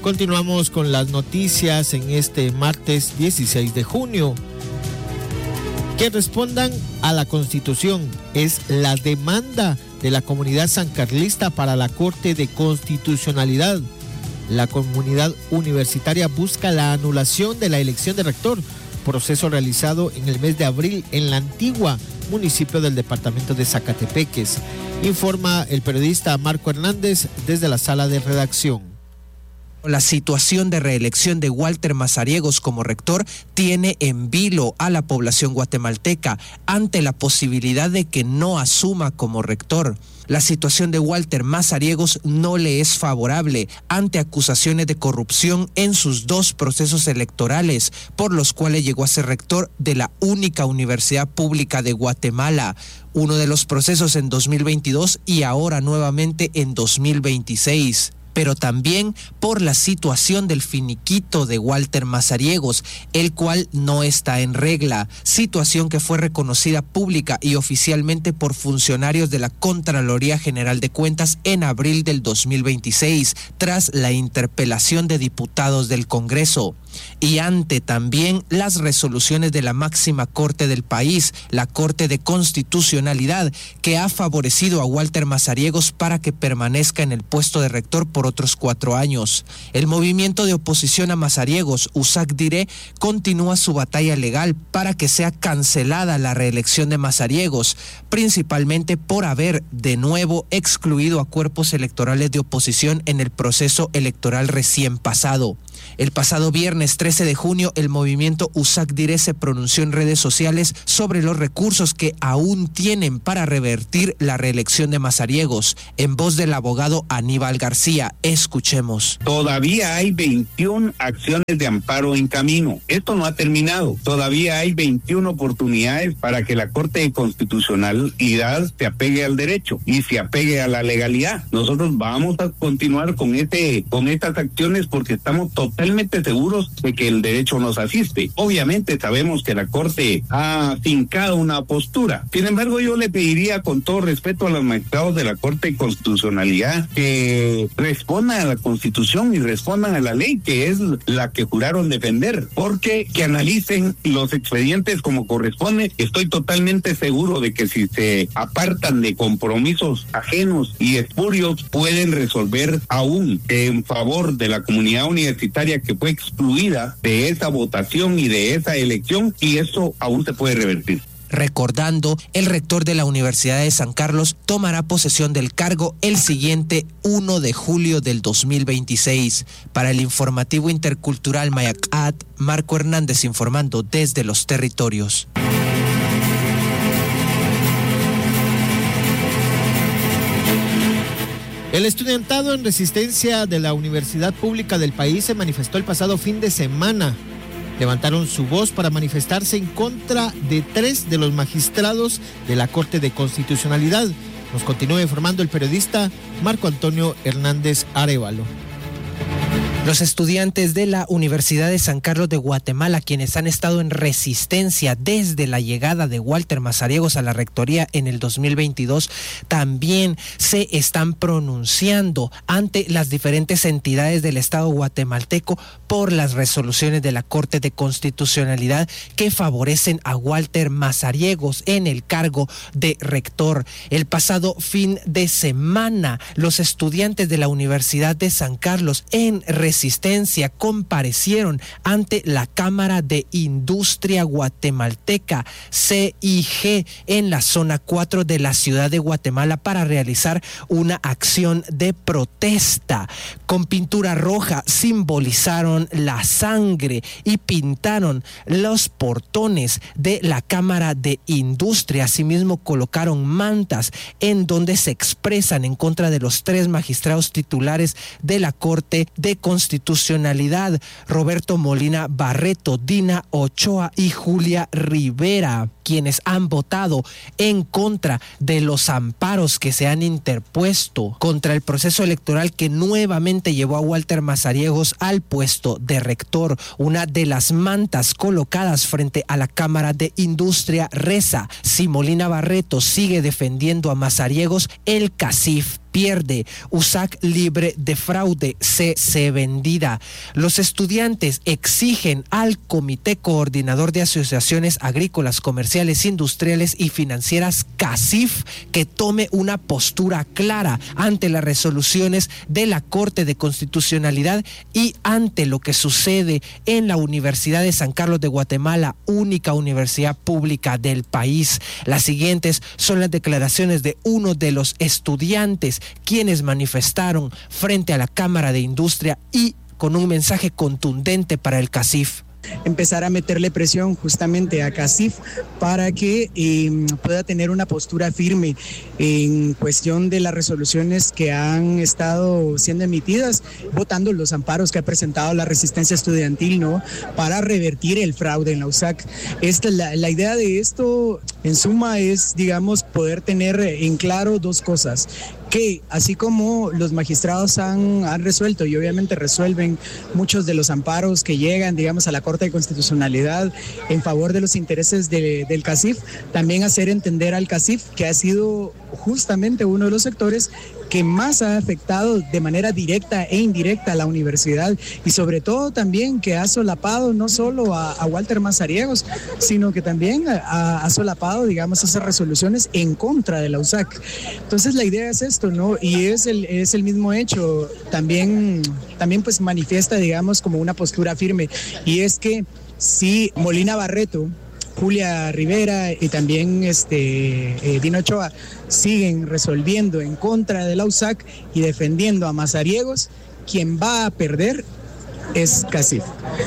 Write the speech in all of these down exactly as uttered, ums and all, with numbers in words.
Continuamos con las noticias en este martes dieciséis de junio. Que respondan a la Constitución es la demanda de la comunidad sancarlista para la Corte de Constitucionalidad. La comunidad universitaria busca la anulación de la elección de rector, proceso realizado en el mes de abril en la Antigua, municipio del departamento de Zacatepeques. Informa el periodista Marco Hernández desde la sala de redacción. La situación de reelección de Walter Mazariegos como rector tiene en vilo a la población guatemalteca ante la posibilidad de que no asuma como rector. La situación de Walter Mazariegos no le es favorable ante acusaciones de corrupción en sus dos procesos electorales, por los cuales llegó a ser rector de la única universidad pública de Guatemala. Uno de los procesos en dos mil veintidós y ahora nuevamente en dos mil veintiséis. Pero también por la situación del finiquito de Walter Mazariegos, el cual no está en regla, situación que fue reconocida pública y oficialmente por funcionarios de la Contraloría General de Cuentas en abril del dos mil veintiséis, tras la interpelación de diputados del Congreso. Y ante también las resoluciones de la máxima corte del país, la Corte de Constitucionalidad, que ha favorecido a Walter Mazariegos para que permanezca en el puesto de rector por otros cuatro años. El movimiento de oposición a Mazariegos, USAC-Diré, continúa su batalla legal para que sea cancelada la reelección de Mazariegos, principalmente por haber de nuevo excluido a cuerpos electorales de oposición en el proceso electoral recién pasado. El pasado viernes trece de junio, el movimiento USAC-Diré se pronunció en redes sociales sobre los recursos que aún tienen para revertir la reelección de Mazariegos. En voz del abogado Aníbal García, escuchemos. Todavía hay veintiuna acciones de amparo en camino. Esto no ha terminado. Todavía hay veintiuna oportunidades para que la Corte de Constitucionalidad se apegue al derecho y se apegue a la legalidad. Nosotros vamos a continuar con este, con estas acciones porque estamos totalmente seguros de que el derecho nos asiste. Obviamente sabemos que la Corte ha fincado una postura. Sin embargo, yo le pediría con todo respeto a los magistrados de la Corte de Constitucionalidad que respondan a la Constitución y respondan a la ley, que es la que juraron defender, porque que analicen los expedientes como corresponde. Estoy totalmente seguro de que si se apartan de compromisos ajenos y espurios, pueden resolver aún en favor de la comunidad universitaria que fue excluida de esa votación y de esa elección, y eso aún se puede revertir. Recordando, el rector de la Universidad de San Carlos tomará posesión del cargo el siguiente primero de julio del dos mil veintiséis. Para el informativo intercultural Mayacat, Marco Hernández informando desde los territorios. El estudiantado en resistencia de la Universidad Pública del país se manifestó el pasado fin de semana. Levantaron su voz para manifestarse en contra de tres de los magistrados de la Corte de Constitucionalidad. Nos continúa informando el periodista Marco Antonio Hernández Arevalo. Los estudiantes de la Universidad de San Carlos de Guatemala, quienes han estado en resistencia desde la llegada de Walter Mazariegos a la rectoría en el dos mil veintidós, también se están pronunciando ante las diferentes entidades del Estado guatemalteco por las resoluciones de la Corte de Constitucionalidad que favorecen a Walter Mazariegos en el cargo de rector. El pasado fin de semana, los estudiantes de la Universidad de San Carlos en resistencia comparecieron ante la Cámara de Industria Guatemalteca, C I G, en la zona cuatro de la ciudad de Guatemala para realizar una acción de protesta. Con pintura roja simbolizaron la sangre y pintaron los portones de la Cámara de Industria. Asimismo, colocaron mantas en donde se expresan en contra de los tres magistrados titulares de la Corte de Constitucionalidad, Roberto Molina Barreto, Dina Ochoa y Julia Rivera, quienes han votado en contra de los amparos que se han interpuesto contra el proceso electoral que nuevamente llevó a Walter Mazariegos al puesto de rector. Una de las mantas colocadas frente a la Cámara de Industria reza: si Molina Barreto sigue defendiendo a Mazariegos, el CACIF pierde. U S A C libre de fraude, C C vendida. Los estudiantes exigen al Comité Coordinador de Asociaciones Agrícolas, Comerciales, Industriales y Financieras, CACIF, que tome una postura clara ante las resoluciones de la Corte de Constitucionalidad y ante lo que sucede en la Universidad de San Carlos de Guatemala, única universidad pública del país. Las siguientes son las declaraciones de uno de los estudiantes quienes manifestaron frente a la Cámara de Industria y con un mensaje contundente para el CACIF. Empezar a meterle presión justamente a CACIF para que eh, pueda tener una postura firme en cuestión de las resoluciones que han estado siendo emitidas, votando los amparos que ha presentado la resistencia estudiantil, ¿no?, para revertir el fraude en la U S A C. Esta, la, la idea de esto, en suma, es, digamos, poder tener en claro dos cosas: que así como los magistrados han, han resuelto y obviamente resuelven muchos de los amparos que llegan, digamos, a la Corte de Constitucionalidad en favor de los intereses de, del CACIF, también hacer entender al CACIF que ha sido justamente uno de los sectores que más ha afectado de manera directa e indirecta a la universidad, y sobre todo también que ha solapado no solo a, a Walter Mazariegos, sino que también ha, ha solapado, digamos, esas resoluciones en contra de la U S A C. Entonces la idea es esto, ¿no? Y es el, es el mismo hecho, también, también pues manifiesta, digamos, como una postura firme, y es que si Molina Barreto, Julia Rivera y también este, eh, Dino Ochoa siguen resolviendo en contra de la U S A C y defendiendo a Mazariegos, quien va a perder es CACIF.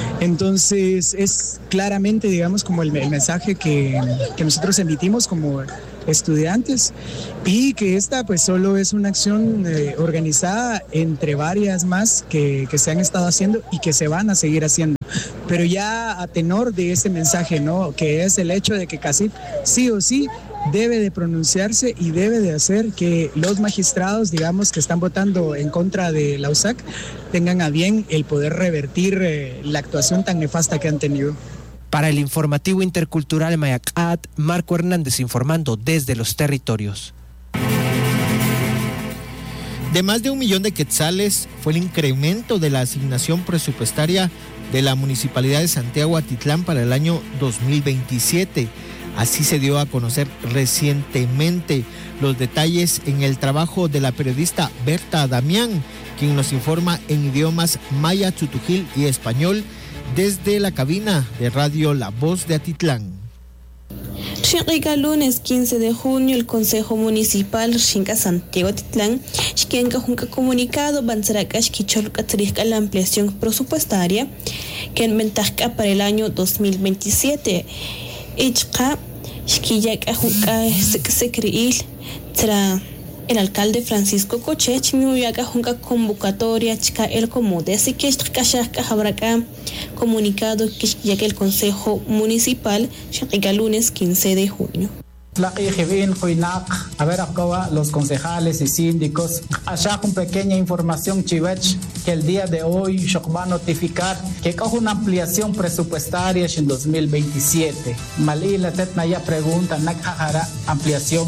Entonces es claramente, digamos, como el, el mensaje que, que nosotros emitimos como estudiantes, y que esta pues solo es una acción eh, organizada entre varias más que, que se han estado haciendo y que se van a seguir haciendo. Pero ya a tenor de ese mensaje, ¿no?, que es el hecho de que CACIF sí o sí debe de pronunciarse y debe de hacer que los magistrados, digamos, que están votando en contra de la U S A C tengan a bien el poder revertir eh, la actuación tan nefasta que han tenido. Para el informativo intercultural Mayacat, Marco Hernández informando desde los territorios. De más de un millón de quetzales fue el incremento de la asignación presupuestaria de la Municipalidad de Santiago Atitlán para el año dos mil veintisiete. Así se dio a conocer recientemente. Los detalles en el trabajo de la periodista Berta Damián, quien nos informa en idiomas maya, tzutujil y español desde la cabina de radio La Voz de Atitlán. Xinqa lunes quince de junio, el Consejo Municipal Xinqa Santiago Atitlán Xinqa Junca comunicado Banzarakash Kicholcatrica la ampliación presupuestaria que en ventaja para el año dos mil veintisiete. Ichqa Xquillaka Junca Secreil tra el alcalde Francisco Coche Chimiuyaka Junca convocatoria chica el comode así que Xqashaka Jabraca comunicado que el Consejo Municipal Xinqa lunes quince de junio. A ver, acá los concejales y síndicos, allá con pequeña información chivech que el día de hoy se va a notificar que coge una ampliación presupuestaria en dos mil veintisiete. Malí la tetna ya pregunta, ¿nakajara ampliación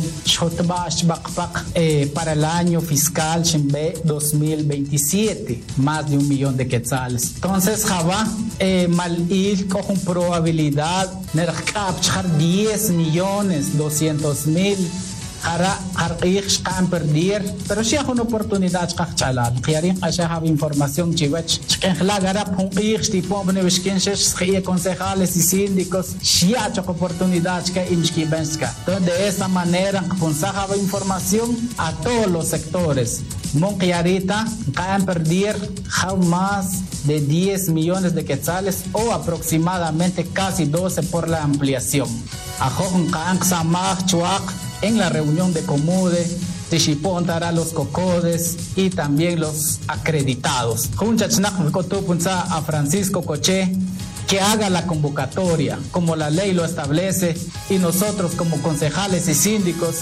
eh, para el año fiscal dos mil veintisiete? Más de un millón de quetzales. Entonces, Java, eh, Malí coge una probabilidad de diez millones, doscientos mil. Para perder, pero si hay una oportunidad de chalar, quieren hacer información chivech, que la garap un ir tipo beneficienses, concejales y síndicos, si hay oportunidad que inscribenska. Entonces de esta manera, consejaba información a todos los sectores. Monquiarita, caen perder más de diez millones de quetzales o aproximadamente casi doce por la ampliación. Ajon caen samach chuak en la reunión de Comude, Tishipon dará los cocodes y también los acreditados. A Francisco Coche, que haga la convocatoria como la ley lo establece y nosotros como concejales y síndicos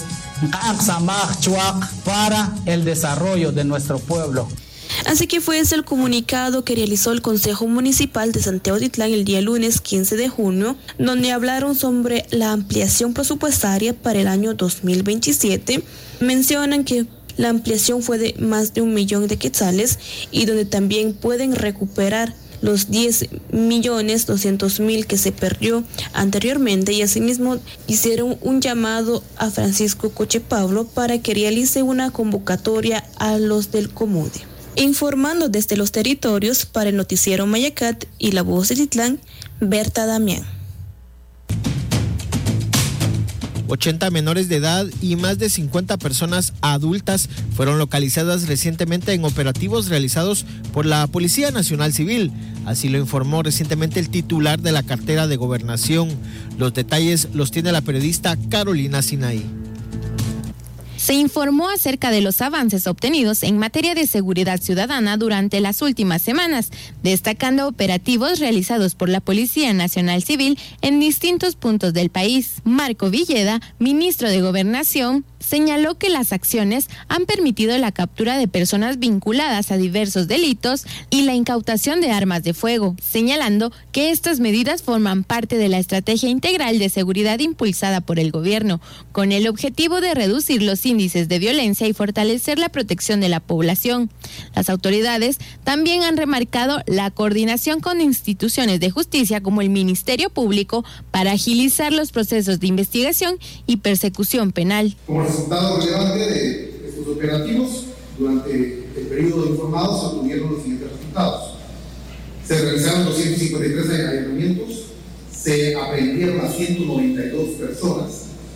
para el desarrollo de nuestro pueblo. Así que fue ese el comunicado que realizó el Consejo Municipal de Santiago Titlán el día lunes quince de junio, donde hablaron sobre la ampliación presupuestaria para el año dos mil veintisiete. Mencionan que la ampliación fue de más de un millón de quetzales y donde también pueden recuperar los diez millones doscientos mil que se perdió anteriormente, y asimismo hicieron un llamado a Francisco Coche Pablo para que realice una convocatoria a los del Comude. Informando desde los territorios para el noticiero Mayacat y La Voz de Titlán, Berta Damián. ochenta menores de edad y más de cincuenta personas adultas fueron localizadas recientemente en operativos realizados por la Policía Nacional Civil. Así lo informó recientemente el titular de la cartera de Gobernación. Los detalles los tiene la periodista Carolina Sinaí. Se informó acerca de los avances obtenidos en materia de seguridad ciudadana durante las últimas semanas, destacando operativos realizados por la Policía Nacional Civil en distintos puntos del país. Marco Villeda, ministro de Gobernación, señaló que las acciones han permitido la captura de personas vinculadas a diversos delitos y la incautación de armas de fuego, señalando que estas medidas forman parte de la estrategia integral de seguridad impulsada por el gobierno, con el objetivo de reducir los índices de violencia y fortalecer la protección de la población. Las autoridades también han remarcado la coordinación con instituciones de justicia como el Ministerio Público para agilizar los procesos de investigación y persecución penal. Como resultado relevante de estos operativos, durante el periodo informado se obtuvieron los siguientes resultados. Se realizaron doscientos cincuenta y tres allanamientos, se aprendieron a ciento noventa y dos personas,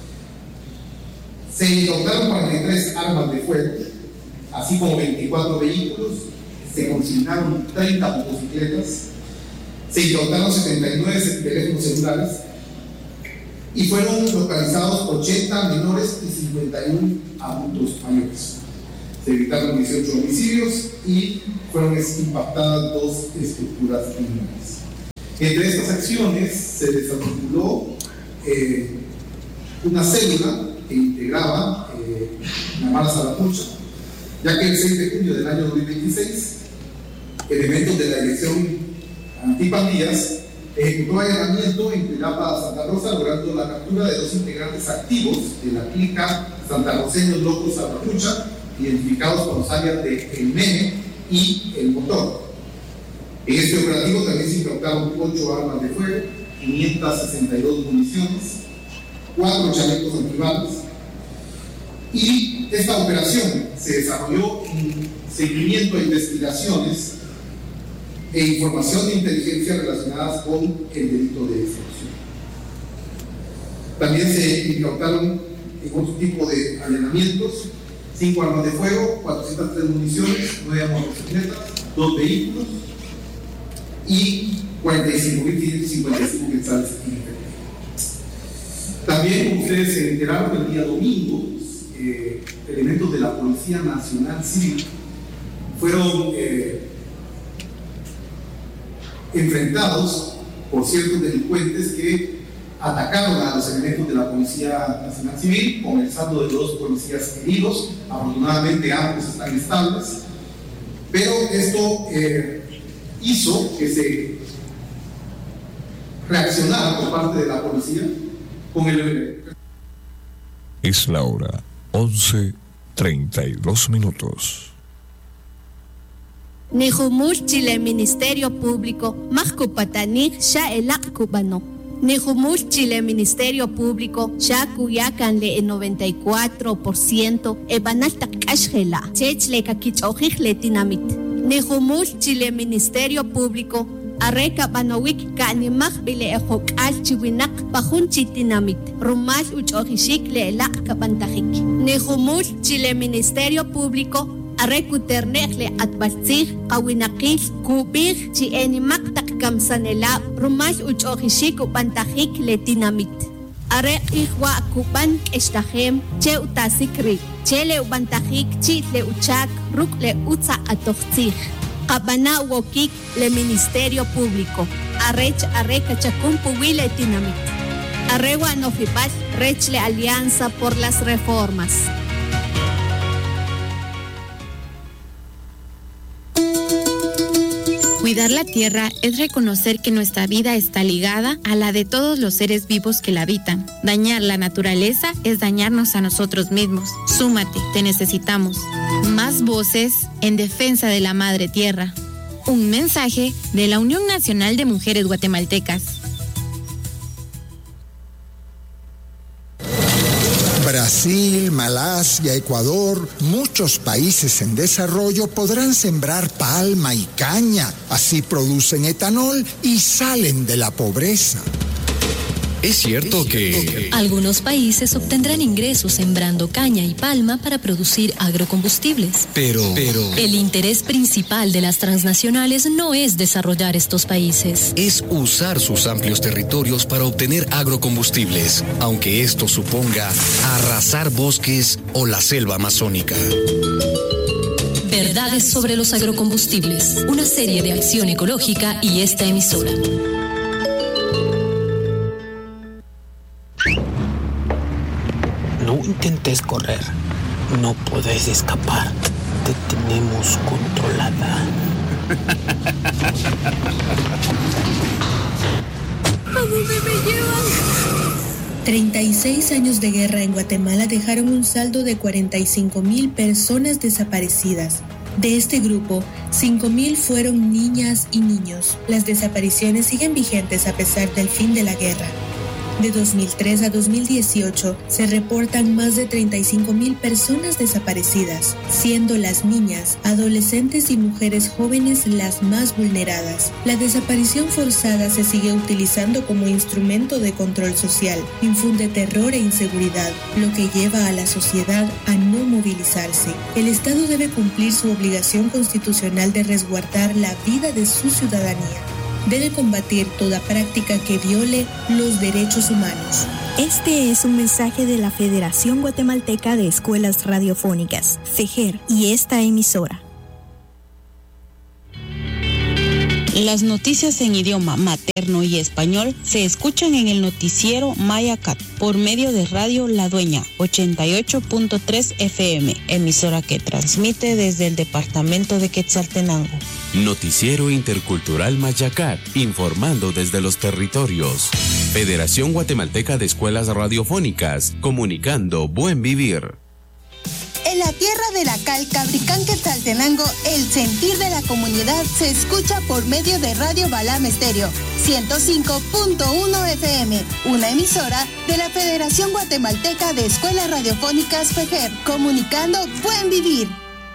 se incautaron cuarenta y tres armas de fuego, así como veinticuatro vehículos, se consignaron treinta motocicletas, se incautaron setenta y nueve teléfonos celulares y fueron localizados ochenta menores y cincuenta y uno adultos mayores. Se evitaron dieciocho homicidios y fueron impactadas dos estructuras criminales. Entre estas acciones se desarticuló eh, una célula que integraba eh, la Mara Salapucha, ya que el seis de junio del año dos mil veintiséis, elementos de la Dirección Antipandillas ejecutó allanamiento en Cuilapa, Santa Rosa, logrando la captura de dos integrantes activos de la clica Santarroceños Locos Salapucha, identificados con los alias de El Meme y El Motor. En este operativo también se incautaron ocho armas de fuego, quinientas sesenta y dos municiones, cuatro chalecos antibalas, y esta operación se desarrolló en seguimiento a investigaciones e información de inteligencia relacionadas con el delito de extorsión. También se incautaron en otro tipo de allanamientos cinco armas de fuego, cuatrocientas tres municiones, nueve motocicletas, dos vehículos y cuarenta y cinco mil quinientos cincuenta y cinco quetzales en efectivo. También, como ustedes se enteraron, el día domingo, eh, elementos de la Policía Nacional Civil fueron eh, enfrentados por ciertos delincuentes que atacaron a los elementos de la Policía Nacional Civil, con el saldo de dos policías heridos. Afortunadamente ambos están estables, pero esto eh, hizo que se reaccionara por parte de la policía con el... Es la hora once treinta y dos minutos. Nihumur Chile Ministerio Público, Mahkupatanik Sha Elak Cubano. Nihumur Chile Ministerio Público, Sha Cuyacan le noventa y cuatro por ciento, Ebanalta Kashgela, Chechle Kakich le Tinamit. Nihumur Chile Ministerio Público, Areka Banowik Kanimach Bile Ejok Al Chiwinak, Pajun Chitinamit, Rumal Uchojishik le Elak Kabantajik. Nihumur Chile Ministerio Público, Arrecuternechle atbaltzig, awinakil, kubig, chi enimak takkamsanela, rumal uchojishik upantajik letinamit. Are ihwa kuban estajem, che utasikri, che le upantajik, chi le uchak, ruk le utza atochzig. Kabana wokik le Ministerio Público. arrech arreca chacumpu huile tinamit. Arregua nofipal, rechle Alianza por las Reformas. Cuidar la tierra es reconocer que nuestra vida está ligada a la de todos los seres vivos que la habitan. Dañar la naturaleza es dañarnos a nosotros mismos. Súmate, te necesitamos. Más voces en defensa de la madre tierra. Un mensaje de la Unión Nacional de Mujeres Guatemaltecas. Brasil, Malasia, Ecuador, muchos países en desarrollo podrán sembrar palma y caña, así producen etanol y salen de la pobreza. Es cierto que algunos países obtendrán ingresos sembrando caña y palma para producir agrocombustibles. Pero, pero el interés principal de las transnacionales no es desarrollar estos países. Es usar sus amplios territorios para obtener agrocombustibles, aunque esto suponga arrasar bosques o la selva amazónica. Verdades sobre los agrocombustibles, una serie de acción ecológica y esta emisora. No intentes correr, no puedes escapar, te tenemos controlada. ¿A dónde me llevan? treinta y seis años de guerra en Guatemala dejaron un saldo de cuarenta y cinco mil personas desaparecidas. De este grupo, cinco mil fueron niñas y niños. Las desapariciones siguen vigentes a pesar del fin de la guerra. De dos mil tres a dos mil dieciocho se reportan más de treinta y cinco mil personas desaparecidas, siendo las niñas, adolescentes y mujeres jóvenes las más vulneradas. La desaparición forzada se sigue utilizando como instrumento de control social, infunde terror e inseguridad, lo que lleva a la sociedad a no movilizarse. El Estado debe cumplir su obligación constitucional de resguardar la vida de su ciudadanía. Debe combatir toda práctica que viole los derechos humanos. Este es un mensaje de la Federación Guatemalteca de Escuelas Radiofónicas, FEJER, y esta emisora. Las noticias en idioma materno y español se escuchan en el noticiero Mayacat por medio de Radio La Dueña ochenta y ocho punto tres F M, emisora que transmite desde el departamento de Quetzaltenango. Noticiero Intercultural Mayacat, informando desde los territorios. Federación Guatemalteca de Escuelas Radiofónicas, comunicando buen vivir. En la tierra de la cal, Cabricán, Quetzaltenango, el sentir de la comunidad se escucha por medio de Radio Balam Estéreo, ciento cinco punto uno F M, una emisora de la Federación Guatemalteca de Escuelas Radiofónicas FEJER, comunicando buen vivir.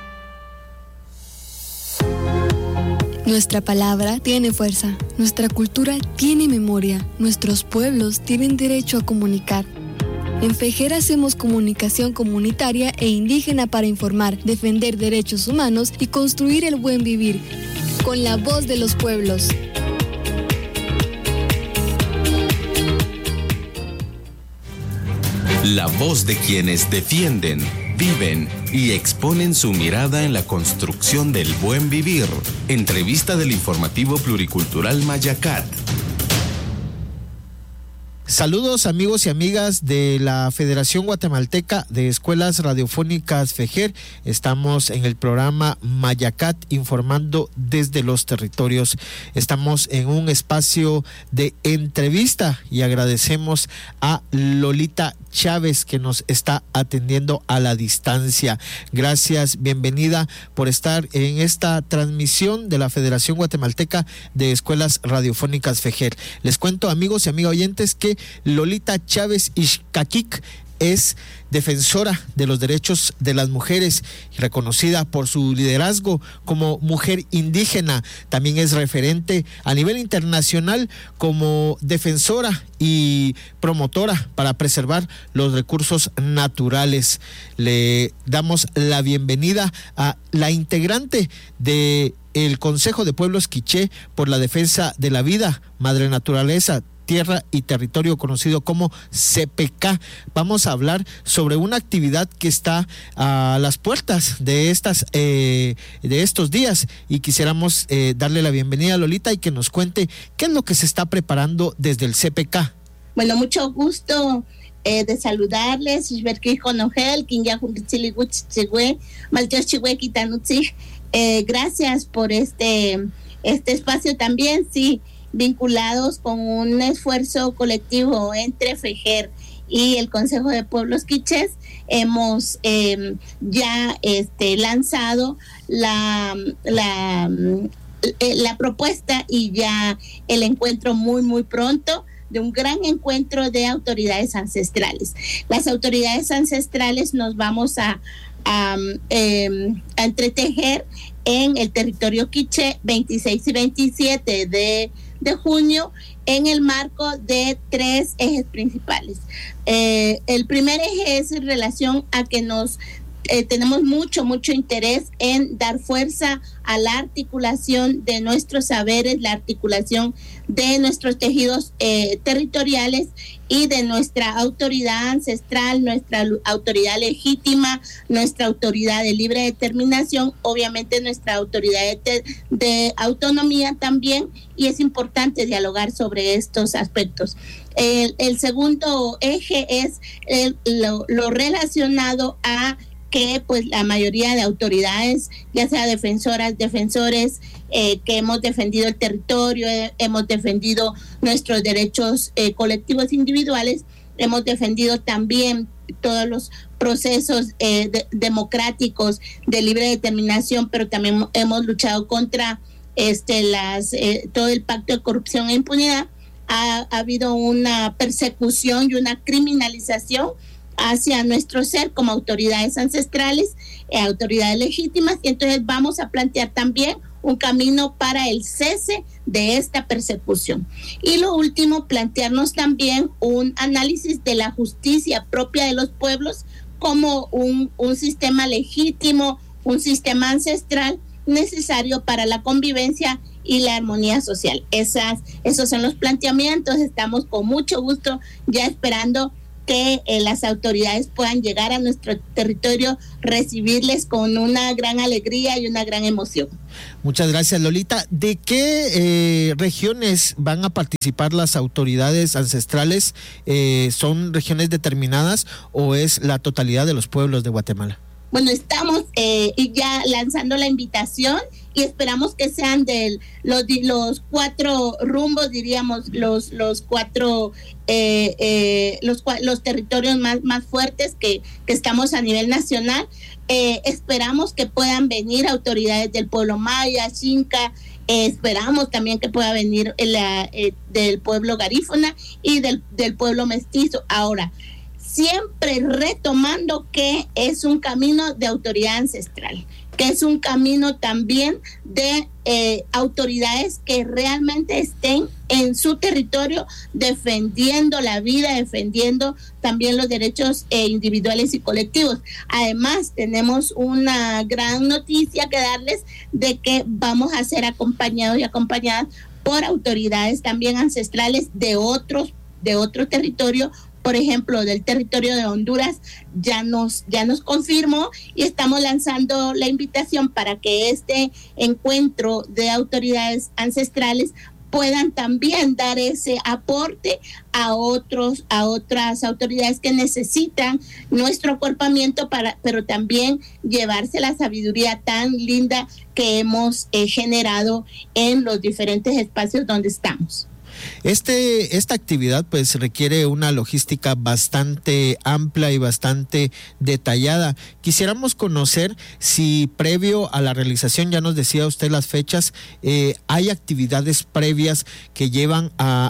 Nuestra palabra tiene fuerza, nuestra cultura tiene memoria, nuestros pueblos tienen derecho a comunicar. En FEJER hacemos comunicación comunitaria e indígena para informar, defender derechos humanos y construir el buen vivir, con la voz de los pueblos. La voz de quienes defienden, viven y exponen su mirada en la construcción del buen vivir. Entrevista del informativo pluricultural Mayacat. Saludos amigos y amigas de la Federación Guatemalteca de Escuelas Radiofónicas FEJER. Estamos en el programa Mayacat, informando desde los territorios. Estamos en un espacio de entrevista y agradecemos a Lolita Chávez, que nos está atendiendo a la distancia. Gracias, bienvenida por estar en esta transmisión de la Federación Guatemalteca de Escuelas Radiofónicas FEJER. Les cuento, amigos y amigas oyentes, que Lolita Chávez Ixcaquic es defensora de los derechos de las mujeres, reconocida por su liderazgo como mujer indígena. También es referente a nivel internacional como defensora y promotora para preservar los recursos naturales. Le damos la bienvenida a la integrante de el Consejo de Pueblos Quiché por la Defensa de la Vida, Madre Naturaleza, Tierra y Territorio, conocido como C P K. Vamos a hablar sobre una actividad que está a las puertas de estas eh, de estos días, y quisiéramos eh, darle la bienvenida a Lolita y que nos cuente qué es lo que se está preparando desde el C P K. Bueno, mucho gusto eh, de saludarles. Eh, gracias por este, este espacio también, sí, vinculados con un esfuerzo colectivo entre FEJER y el Consejo de Pueblos Quichés. Hemos eh, ya este, lanzado la, la, la propuesta y ya el encuentro muy, muy pronto, de un gran encuentro de autoridades ancestrales. Las autoridades ancestrales nos vamos a, a, eh, a entretejer en el territorio quiché veintiséis y veintisiete de, de junio en el marco de tres ejes principales. Eh, el primer eje es en relación a que nos Eh, tenemos mucho, mucho interés en dar fuerza a la articulación de nuestros saberes, la articulación de nuestros tejidos eh, territoriales y de nuestra autoridad ancestral, nuestra autoridad legítima, nuestra autoridad de libre determinación, obviamente nuestra autoridad de, de autonomía también, y es importante dialogar sobre estos aspectos. El, el segundo eje es el, lo, lo relacionado a que pues la mayoría de autoridades, ya sea defensoras, defensores, eh, que hemos defendido el territorio, eh, hemos defendido nuestros derechos eh, colectivos individuales, hemos defendido también todos los procesos eh, de, democráticos de libre determinación, pero también hemos luchado contra este las eh, todo el pacto de corrupción e impunidad. Ha, ha habido una persecución y una criminalización hacia nuestro ser como autoridades ancestrales, eh, autoridades legítimas, y entonces vamos a plantear también un camino para el cese de esta persecución. Y lo último, plantearnos también un análisis de la justicia propia de los pueblos como un, un sistema legítimo, un sistema ancestral necesario para la convivencia y la armonía social. Esas, esos son los planteamientos. Estamos con mucho gusto ya esperando que eh, las autoridades puedan llegar a nuestro territorio, recibirles con una gran alegría y una gran emoción. Muchas gracias, Lolita. ¿De qué eh, regiones van a participar las autoridades ancestrales? Eh, ¿Son regiones determinadas o es la totalidad de los pueblos de Guatemala? Bueno, estamos eh, ya lanzando la invitación y esperamos que sean de los, los cuatro rumbos, diríamos, los los cuatro eh, eh, los, los territorios más, más fuertes que, que estamos a nivel nacional. Eh, esperamos que puedan venir autoridades del pueblo maya, xinca, eh, esperamos también que pueda venir la, eh, del pueblo garífuna y del, del pueblo mestizo. Ahora, siempre retomando que es un camino de autoridad ancestral, que es un camino también de eh, autoridades que realmente estén en su territorio defendiendo la vida, defendiendo también los derechos eh, individuales y colectivos. Además, tenemos una gran noticia que darles de que vamos a ser acompañados y acompañadas por autoridades también ancestrales de otros, de otro territorio. Por ejemplo, del territorio de Honduras ya nos ya nos confirmó y estamos lanzando la invitación para que este encuentro de autoridades ancestrales puedan también dar ese aporte a otros a otras autoridades que necesitan nuestro acuerpamiento para, pero también llevarse la sabiduría tan linda que hemos eh, generado en los diferentes espacios donde estamos. Este, esta actividad pues requiere una logística bastante amplia y bastante detallada. Quisiéramos conocer si previo a la realización, ya nos decía usted las fechas, eh, hay actividades previas que llevan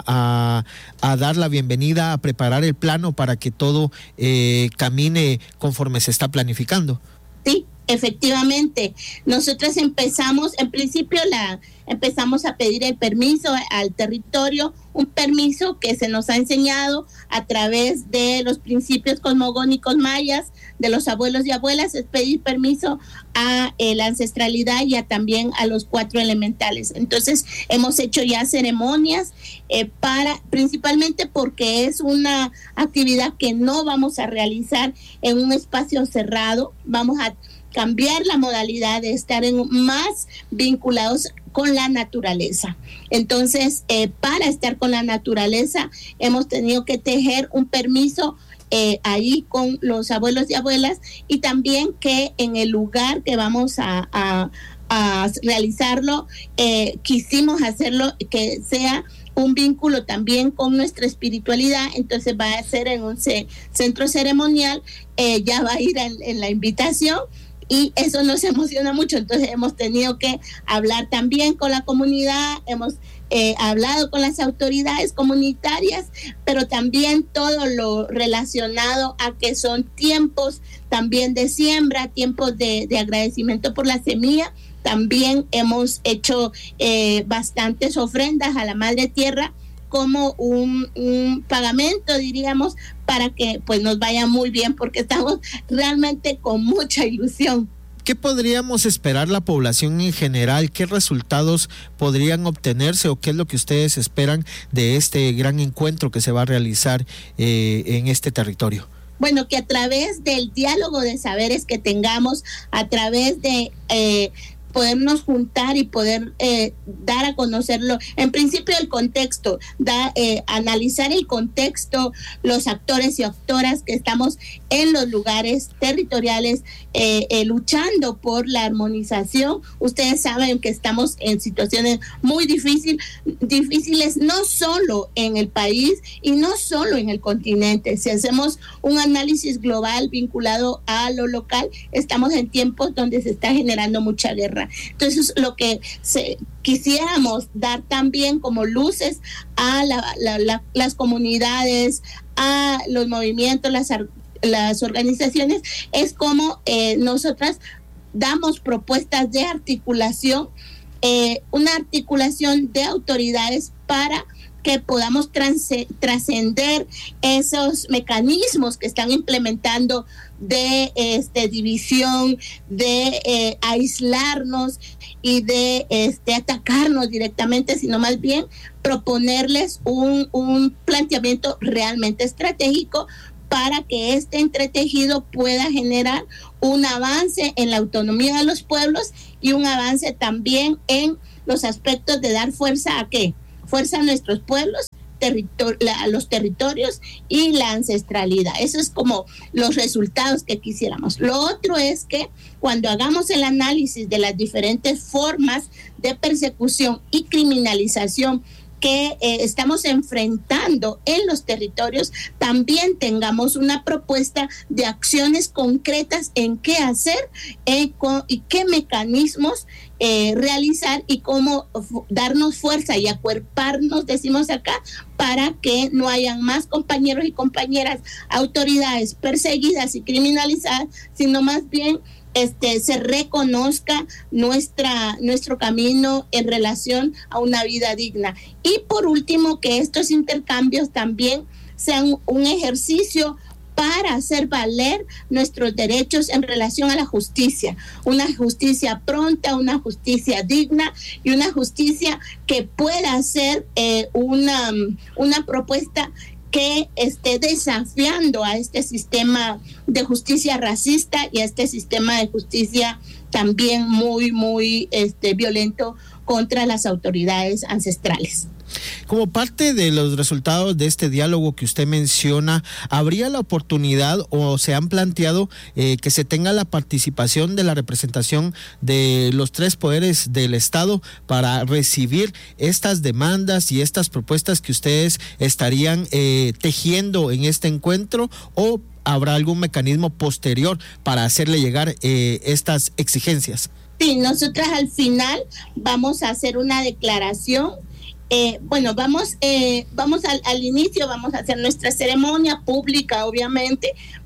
a, a, a dar la bienvenida, a preparar el plano para que todo eh, camine conforme se está planificando. Sí, Efectivamente, nosotros empezamos, en principio la empezamos a pedir el permiso al territorio, un permiso que se nos ha enseñado a través de los principios cosmogónicos mayas, de los abuelos y abuelas, es pedir permiso a eh, la ancestralidad y a, también a los cuatro elementales. Entonces, hemos hecho ya ceremonias eh, para, principalmente porque es una actividad que no vamos a realizar en un espacio cerrado, vamos a cambiar la modalidad de estar en, más vinculados con la naturaleza. Entonces, eh, para estar con la naturaleza, hemos tenido que tejer un permiso eh, ahí con los abuelos y abuelas, y también que en el lugar que vamos a, a, a realizarlo, eh, quisimos hacerlo que sea un vínculo también con nuestra espiritualidad. Entonces va a ser en un ce- centro ceremonial, eh, ya va a ir en, en la invitación, y eso nos emociona mucho. Entonces hemos tenido que hablar también con la comunidad, hemos eh, hablado con las autoridades comunitarias, pero también todo lo relacionado a que son tiempos también de siembra, tiempos de, de agradecimiento por la semilla. También hemos hecho eh, bastantes ofrendas a la Madre Tierra como un, un pagamento, diríamos, para que pues nos vaya muy bien, porque estamos realmente con mucha ilusión. ¿Qué podríamos esperar la población en general? ¿Qué resultados podrían obtenerse o qué es lo que ustedes esperan de este gran encuentro que se va a realizar eh, en este territorio? Bueno, que a través del diálogo de saberes que tengamos, a través de eh, podernos juntar y poder eh, dar a conocerlo, en principio el contexto, da, eh, analizar el contexto, los actores y actoras que estamos en los lugares territoriales eh, eh, luchando por la armonización. Ustedes saben que estamos en situaciones muy difícil, difíciles, no solo en el país y no solo en el continente. Si hacemos un análisis global vinculado a lo local, estamos en tiempos donde se está generando mucha guerra. Entonces, lo que se, quisiéramos dar también como luces a la, la, la, las comunidades, a los movimientos, las, las organizaciones, es como eh, nosotras damos propuestas de articulación, eh, una articulación de autoridades para que podamos trascender esos mecanismos que están implementando de este, división, de eh, aislarnos y de este, atacarnos directamente, sino más bien proponerles un, un planteamiento realmente estratégico para que este entretejido pueda generar un avance en la autonomía de los pueblos y un avance también en los aspectos de dar fuerza a qué, fuerza a nuestros pueblos, territor- la, a los territorios y la ancestralidad. Eso es como los resultados que quisiéramos. Lo otro es que cuando hagamos el análisis de las diferentes formas de persecución y criminalización que eh, estamos enfrentando en los territorios, también tengamos una propuesta de acciones concretas en qué hacer eh, con, y qué mecanismos eh, realizar y cómo f- darnos fuerza y acuerparnos, decimos acá, para que no hayan más compañeros y compañeras, autoridades perseguidas y criminalizadas, sino más bien Este, se reconozca nuestra, nuestro camino en relación a una vida digna. Y por último, que estos intercambios también sean un ejercicio para hacer valer nuestros derechos en relación a la justicia, una justicia pronta, una justicia digna y una justicia que pueda ser eh, una, una propuesta que esté desafiando a este sistema de justicia racista y a este sistema de justicia también muy, muy este, violento contra las autoridades ancestrales. Como parte de los resultados de este diálogo que usted menciona, ¿habría la oportunidad o se han planteado eh, que se tenga la participación de la representación de los tres poderes del Estado para recibir estas demandas y estas propuestas que ustedes estarían eh, tejiendo en este encuentro, o habrá algún mecanismo posterior para hacerle llegar eh, estas exigencias? Sí, nosotras al final vamos a hacer una declaración. Eh, bueno, vamos, eh, vamos al, al inicio, vamos a hacer nuestra ceremonia pública, obviamente,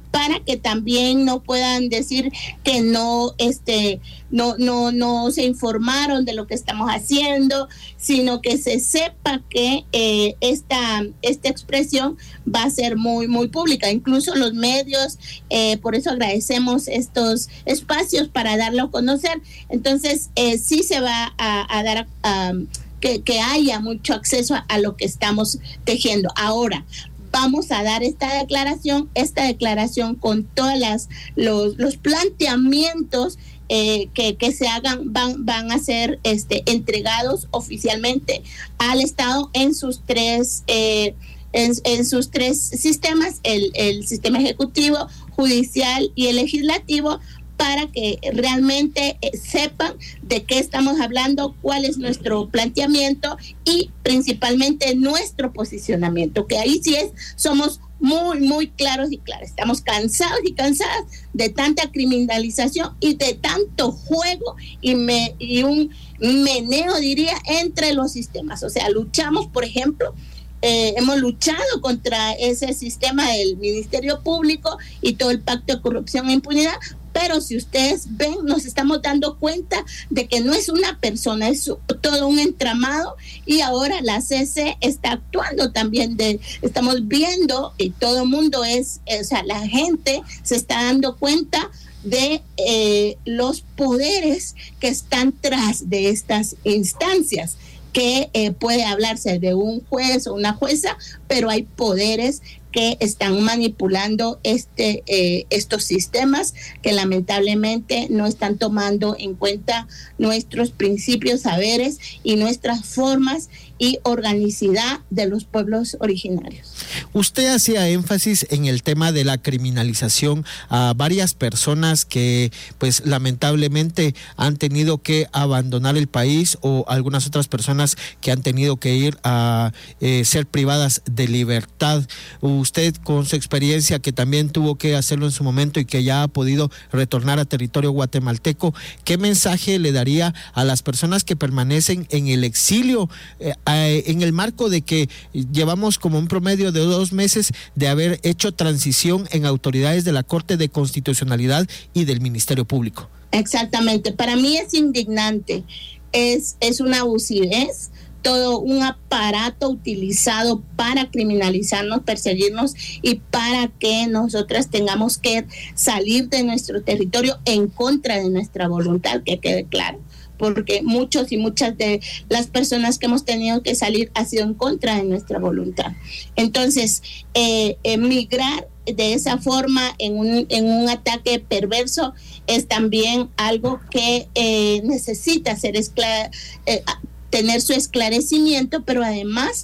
para que también no puedan decir que no, este, no, no, no se informaron de lo que estamos haciendo, sino que se sepa que eh, esta, esta expresión va a ser muy, muy pública. Incluso los medios, eh, por eso agradecemos estos espacios para darlo a conocer. Entonces, eh, sí se va a, a dar a, a, que, que haya mucho acceso a, a lo que estamos tejiendo. Ahora, vamos a dar esta declaración, esta declaración con todas las los, los planteamientos eh, que, que se hagan, van, van a ser este, entregados oficialmente al Estado en sus tres eh, en, en sus tres sistemas, el, el sistema ejecutivo, judicial y el legislativo, para que realmente eh, sepan de qué estamos hablando, cuál es nuestro planteamiento y principalmente nuestro posicionamiento, que ahí sí es, somos muy, muy claros y claras. Estamos cansados y cansadas de tanta criminalización y de tanto juego y, me, y un meneo, diría, entre los sistemas. O sea, luchamos, por ejemplo, Eh, hemos luchado contra ese sistema del Ministerio Público y todo el pacto de corrupción e impunidad, pero si ustedes ven, nos estamos dando cuenta de que no es una persona, es todo un entramado, y ahora la C C está actuando también, de, estamos viendo, y todo el mundo es, o sea, la gente se está dando cuenta de eh, los poderes que están tras de estas instancias, que eh, puede hablarse de un juez o una jueza, pero hay poderes que están manipulando este eh, estos sistemas que lamentablemente no están tomando en cuenta nuestros principios, saberes y nuestras formas y organicidad de los pueblos originarios. Usted hacía énfasis en el tema de la criminalización a varias personas que pues lamentablemente han tenido que abandonar el país, o algunas otras personas que han tenido que ir a eh, ser privadas de libertad. Usted, con su experiencia, que también tuvo que hacerlo en su momento y que ya ha podido retornar a territorio guatemalteco, ¿qué mensaje le daría a las personas que permanecen en el exilio eh, en el marco de que llevamos como un promedio de dos meses de haber hecho transición en autoridades de la Corte de Constitucionalidad y del Ministerio Público? Exactamente, para mí es indignante, es, es una abusividad, todo un aparato utilizado para criminalizarnos, perseguirnos y para que nosotras tengamos que salir de nuestro territorio en contra de nuestra voluntad, que quede claro, porque muchos y muchas de las personas que hemos tenido que salir ha sido en contra de nuestra voluntad. Entonces, eh, emigrar de esa forma en un, en un ataque perverso es también algo que eh, necesita ser esclar- eh, tener su esclarecimiento, pero además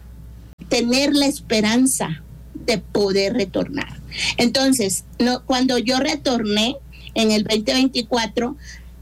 tener la esperanza de poder retornar. Entonces, no, cuando yo retorné en el veinte veinticuatro,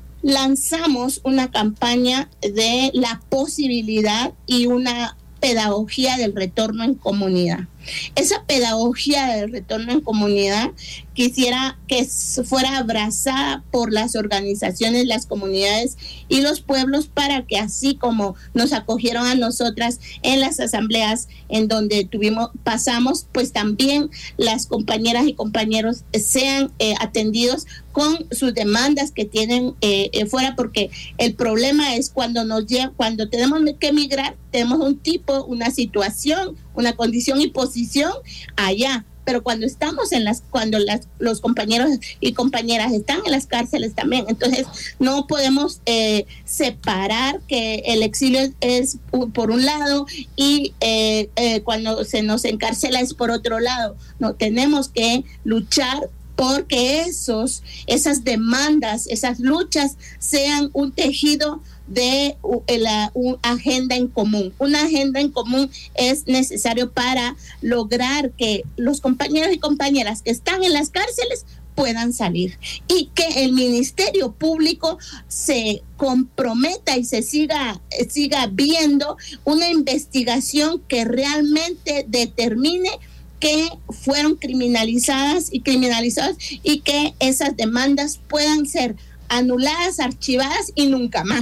lanzamos una campaña de la posibilidad y una pedagogía del retorno en comunidad. Esa pedagogía del retorno en comunidad quisiera que fuera abrazada por las organizaciones, las comunidades y los pueblos, para que así como nos acogieron a nosotras en las asambleas en donde tuvimos, pasamos, pues también las compañeras y compañeros sean eh, atendidos con sus demandas que tienen eh, eh, fuera, porque el problema es cuando nos lleva, cuando tenemos que emigrar, tenemos un tipo, una situación, una condición y posición allá, pero cuando estamos en las, cuando las, los compañeros y compañeras están en las cárceles también, entonces no podemos eh, separar que el exilio es, es por un lado y eh, eh, cuando se nos encarcela es por otro lado. No, tenemos que luchar porque esos, esas demandas, esas luchas sean un tejido de la una agenda en común. Una agenda en común es necesario para lograr que los compañeros y compañeras que están en las cárceles puedan salir y que el Ministerio Público se comprometa y se siga, siga viendo una investigación que realmente determine que fueron criminalizadas y criminalizados y que esas demandas puedan ser anuladas, archivadas y nunca más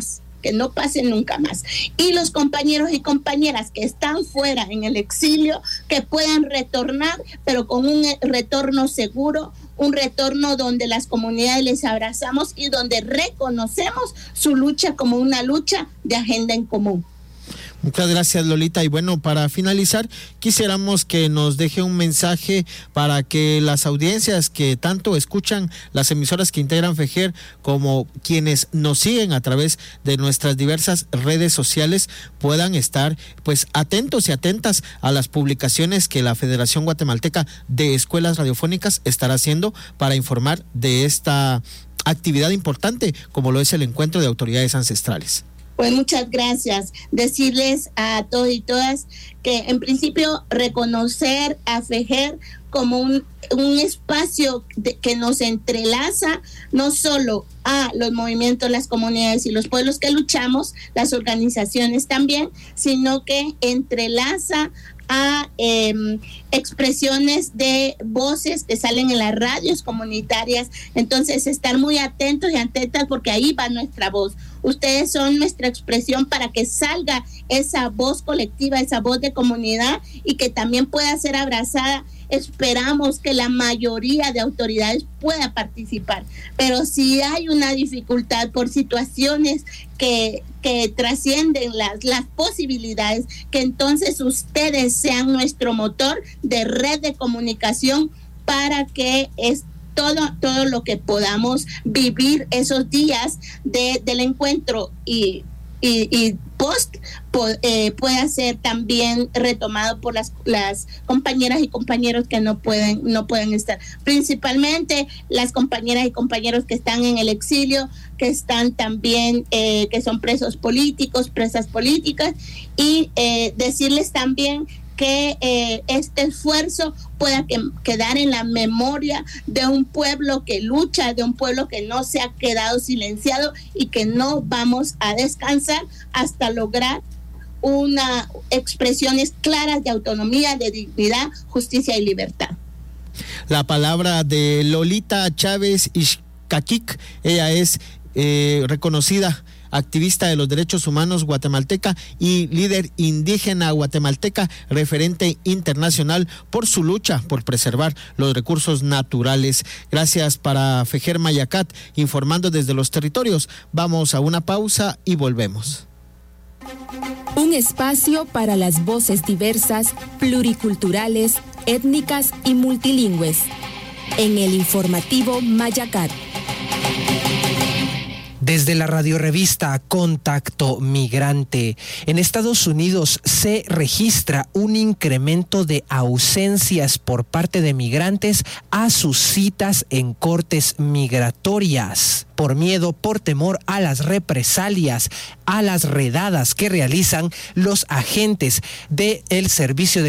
que no pase nunca más. Y los compañeros y compañeras que están fuera en el exilio, que puedan retornar, pero con un retorno seguro, un retorno donde las comunidades les abrazamos y donde reconocemos su lucha como una lucha de agenda en común. Muchas gracias, Lolita. Y bueno, para finalizar, quisiéramos que nos deje un mensaje para que las audiencias que tanto escuchan las emisoras que integran FEJER, como quienes nos siguen a través de nuestras diversas redes sociales, puedan estar pues atentos y atentas a las publicaciones que la Federación Guatemalteca de Escuelas Radiofónicas estará haciendo para informar de esta actividad importante como lo es el encuentro de autoridades ancestrales. Pues muchas gracias. Decirles a todos y todas que en principio reconocer a FEJER como un, un espacio de, que nos entrelaza no solo a los movimientos, las comunidades y los pueblos que luchamos, las organizaciones también, sino que entrelaza a eh, expresiones de voces que salen en las radios comunitarias. Entonces, estar muy atentos y atentas porque ahí va nuestra voz. Ustedes son nuestra expresión para que salga esa voz colectiva, esa voz de comunidad y que también pueda ser abrazada. Esperamos que la mayoría de autoridades pueda participar, pero si hay una dificultad por situaciones que, que trascienden las, las posibilidades, que entonces ustedes sean nuestro motor de red de comunicación para que es todo, todo lo que podamos vivir esos días de, del encuentro y Y, y post po, eh, pueda ser también retomado por las, las compañeras y compañeros que no pueden no pueden estar, principalmente las compañeras y compañeros que están en el exilio, que están también eh, que son presos políticos, presas políticas, y eh, decirles también que eh, este esfuerzo pueda que, quedar en la memoria de un pueblo que lucha, de un pueblo que no se ha quedado silenciado y que no vamos a descansar hasta lograr una expresiones claras de autonomía, de dignidad, justicia y libertad. La palabra de Lolita Chávez Ixcaquic, ella es eh, reconocida activista de los derechos humanos guatemalteca y líder indígena guatemalteca, referente internacional por su lucha por preservar los recursos naturales. Gracias para FEJER Mayacat, informando desde los territorios. Vamos a una pausa y volvemos. Un espacio para las voces diversas, pluriculturales, étnicas y multilingües. En el informativo Mayacat. Desde la radiorevista Contacto Migrante, en Estados Unidos se registra un incremento de ausencias por parte de migrantes a sus citas en cortes migratorias, por miedo, por temor a las represalias, a las redadas que realizan los agentes del Servicio de